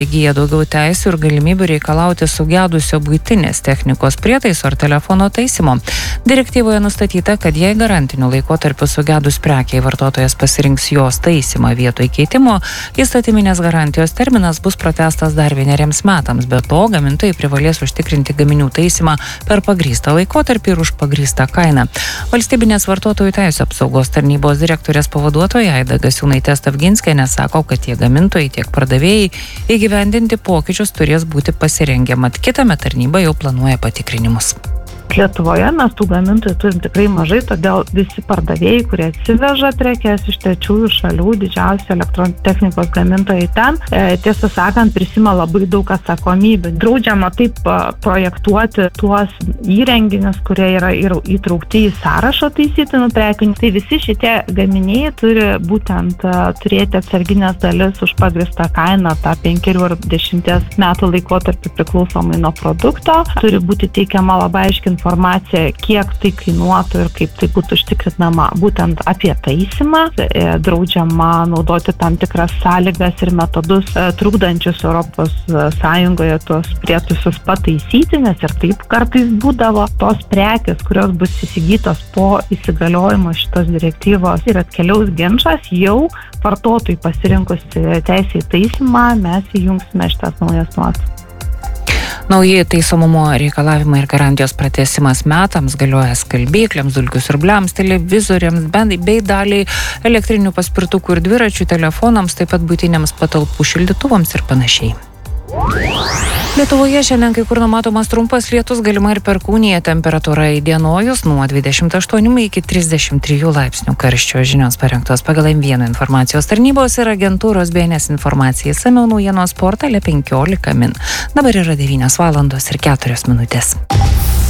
įgyja daugiau teisių ir galimybių reikalauti sugedusio buitinės technikos prietaiso ar telefono taisymo. Direktyvoje nustatyta, kad jei garantiniu laikotarpiu sugedus prekiai vartotojas pasirinks jos taisymą vietoj keitimo, įstatyminės garantijos terminas bus pratęstas dar 1 metams. Be to, gamintojai privalės užtikrinti gaminių taisymą per pagrįstą laikotarpį ir už pagrįstą kainą. Valstybinės vartotojų teisių apsaugos tarnybos direktorės pavaduotoja Aida Gasiūnaitė Stavginskienė sako, kad tiek gamintojai, tiek pardavėjai įgyvendinti pokyčius turės būti pasirengę, mat kitąmet tarnyba jau planuoja patikrinimus. Lietuvoje mes tų gamintojų turim tikrai mažai, todėl visi pardavėjai, kurie atsiveža prekes iš trečiųjų šalių, didžiausi elektrotechnikos gamintojai ten, tiesą sakant, prisima labai daug atsakomybių. Draudžiama taip projektuoti tuos įrenginius, kurie yra ir įtraukti į sąrašą taisytinų prekių. Tai visi šitie gaminiai turi būtent turėti atsarginės dalis už pagrįstą kainą, tą 5 ar 10 metų laikotarpį priklausomai nuo produkto. Turi būti teikiama labai aiški informacija, kiek tai kainuotų ir kaip tai būtų užtikrinama būtent apie taisymą. Draudžiama naudoti tam tikras sąlygas ir metodus trukdančius Europos Sąjungoje tuos prietaisus pataisyti, nes ir taip kartais būdavo tos prekės, kurios bus įsigytos po įsigaliojimo šitos direktyvos ir atkeliaus ginčas, jau vartotojui pasirinkus teisę į taisymą, mes įjungsime šitas naujas nuostatas. Nauji taisomumo reikalavimai ir garantijos pratęsimas metams galioja skalbyklėms, dulkių siurbliams, televizoriams, bei daliai elektrinių paspirtukų ir dviračių telefonams, taip pat buitiniams patalpų šildytuvams ir panašiai. Lietuvoje šiandien kai kur numatomas trumpas lietus, galima ir perkūnija, temperatūra įdienojus nuo 28 iki 33 laipsnių karščio. Žinios parengtos pagal M1 informacijos tarnybos ir agentūros BNS informacija. Išsamiau naujienos portale 15 min. Dabar yra 9 valandos ir 4 minutės.